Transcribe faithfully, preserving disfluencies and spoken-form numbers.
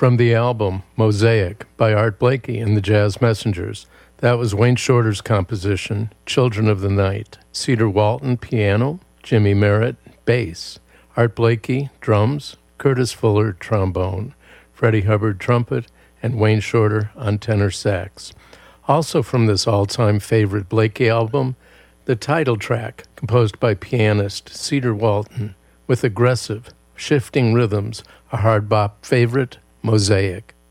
From the album Mosaic by Art Blakey and the Jazz Messengers. That was Wayne Shorter's composition, Children of the Night. Cedar Walton, piano. Jimmy Merritt, bass. Art Blakey, drums. Curtis Fuller, trombone. Freddie Hubbard, trumpet. And Wayne Shorter on tenor sax. Also from this all-time favorite Blakey album, the title track, composed by pianist Cedar Walton, with aggressive, shifting rhythms, a hard bop favorite, Mosaic.